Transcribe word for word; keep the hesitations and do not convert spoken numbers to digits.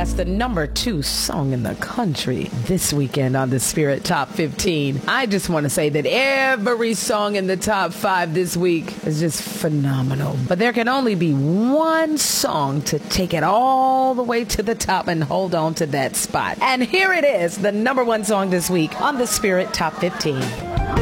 That's the number two song in the country this weekend on the Spirit Top fifteen. I just want to say that every song in the top five this week is just phenomenal. But there can only be one song to take it all the way to the top and hold on to that spot. And here it is, the number one song this week on the Spirit Top fifteen.